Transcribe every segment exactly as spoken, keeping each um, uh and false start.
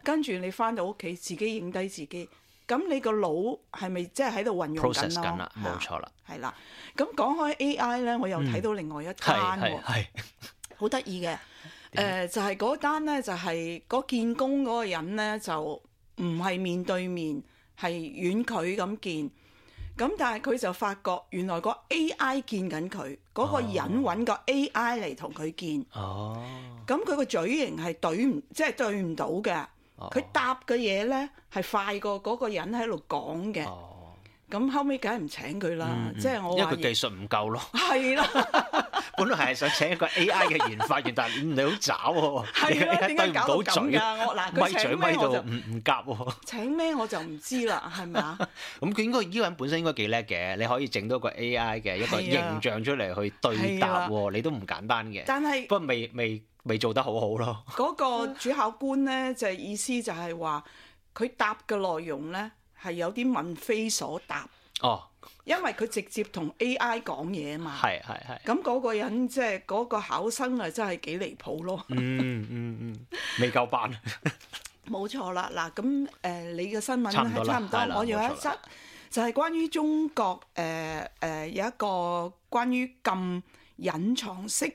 跟住你翻到屋企自己影低自己，咁你個腦係咪即係喺度運用緊 process 緊啦，冇錯啦。 係啦，咁講開 A I 咧，我又睇到另外一單喎， 係好得意嘅。誒就係嗰單咧，就係嗰見工嗰個人咧，就唔係面對面，係遠距咁見。咁但係佢就發覺原來個 A I 見緊佢，嗰、嗰個人揾個 A I 嚟同佢見。 哦。 咁佢個嘴型係對唔，即係對唔到嘅。佢答嘅嘢咧係快過嗰個人喺度講嘅。 哦。 咁後尾梗係唔請佢啦，嗯嗯、即係我因為佢技術唔夠咯。 係啦， 本來係想請一個 A I 嘅研發員，但係你好渣喎， 係啦，點解搞到咁㗎？我嗱，佢請咩我就唔唔夾喎。 請咩我就唔知啦，係咪啊？ 咁佢應該呢個人本身應該幾叻嘅，你可以整到個 A I 嘅一個形象出嚟去對答喎，你都唔簡單嘅。 但係不過未未未做得好好咯。 嗰個主考官咧就係意思就係話，佢答嘅內容咧係有啲問非所答。 哦， 因為佢直接同 A I 講嘢啊嘛， 係係係。 咁嗰個人即係嗰個考生啊，真係幾離譜咯。 嗯嗯嗯，未夠班。 冇錯啦，嗱咁誒，你嘅新聞係差唔多， 多我有一則就係關於中國誒誒、呃呃、有一個關於禁隱藏式。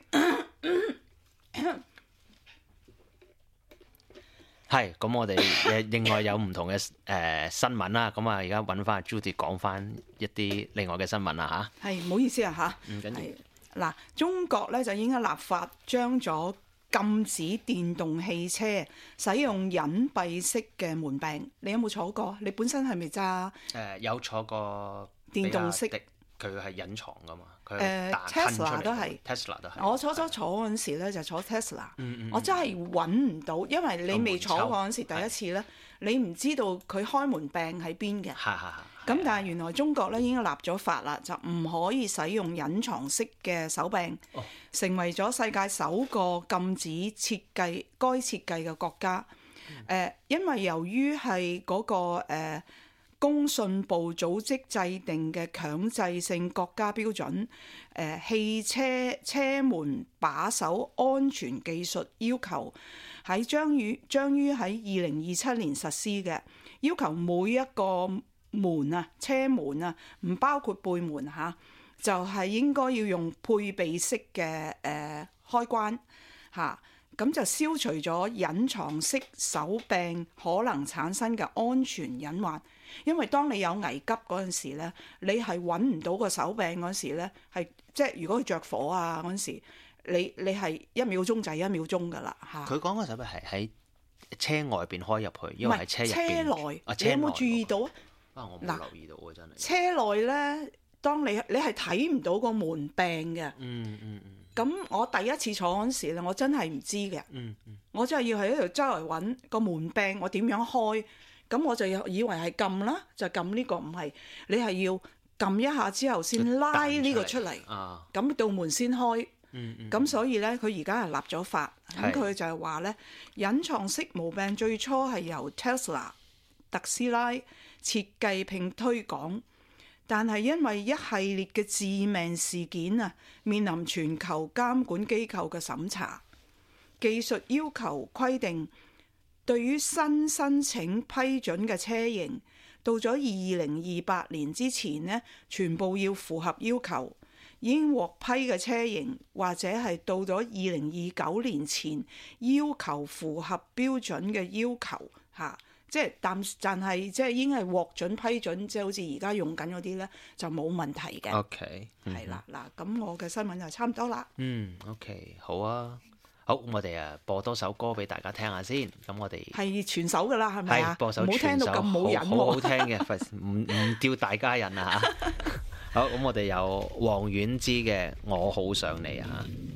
係，咁我哋誒另外有唔同嘅誒、呃、新聞啦，咁啊而家揾翻 Judy 講翻一啲另外嘅新聞啦吓， 係，唔好意思啊吓， 唔緊要。 嗱，中國咧就已經立法將咗禁止電動汽車使用隱蔽式嘅門柄。你有冇坐過？你本身係咪揸？ 誒有坐過電動式。 佢係隱藏噶嘛？佢誒 Tesla 都係 Tesla 都係。 我初初坐嗰陣時咧就坐 Tesla， 嗯嗯、我真係揾唔到，因為你未坐過嗰陣時第一次咧，你唔知道佢開門柄喺邊嘅。 係係係。 咁但係原來中國咧已經立咗法啦，就唔可以使用隱藏式嘅手柄，哦、成為咗世界首個禁止設計該設計嘅國家。誒、嗯呃，因為由於係嗰、嗰個、呃工信部組織制定嘅強制性國家標準，誒、呃、汽車車門把手安全技術要求喺將於將於喺二零二七年實施嘅，要求每一個門啊車門啊唔包括背門嚇、啊，就係、是、應該要用配備式嘅誒、呃、開關嚇，咁、啊、就消除咗隱藏式手柄可能產生嘅安全隱患。因為當你有危急嗰陣時咧，你係揾唔到個手柄嗰時咧，係即係如果佢着火啊嗰陣時，你你係一秒鐘就係一秒鐘噶啦嚇。 佢講嘅手柄係喺車外邊開入去，因為係車入邊。 車內， 啊、車你有冇注意到啊？ 啊，我冇留意到喎，真係。 車內咧，當你你係睇唔到個門柄嘅、 嗯。嗯嗯嗯。 咁我第一次坐嗰陣時咧，我真係唔知嘅、嗯。嗯嗯。我真係要喺度周圍揾個門柄，我點樣開？咁我就以為係撳啦，就撳呢個，唔係，你係要撳一下之後先拉呢個出嚟，咁道、啊、門先開。咁、嗯嗯、所以咧，佢而家係立咗法，咁佢是就係話咧，隱藏式毛病最初係由 Tesla 特斯拉設計並推廣，但係因為一系列嘅致命事件啊，面臨全球監管機構嘅審查，技術要求規定。對於新申請批准嘅車型，到咗二零二八年之前呢，全部要符合要求。已經獲批嘅車型，或者係到咗二零二九年前要求符合標準嘅要求嚇，即係但但係即係已經係獲准批准，即係好似而家用緊嗰啲呢，就冇問題嘅。 OK， 係啦，嗱咁我嘅新聞就差唔多啦。 嗯，OK，好啊。好，咁我哋啊播多首歌俾大家聽下先。咁我哋係全首噶啦，係咪啊？ 係播首全首， 唔好聽到咁冇癮喎， 好好聽嘅，唔唔吊大家癮啊嚇。好，咁我哋有王菀之嘅《我好想你》啊。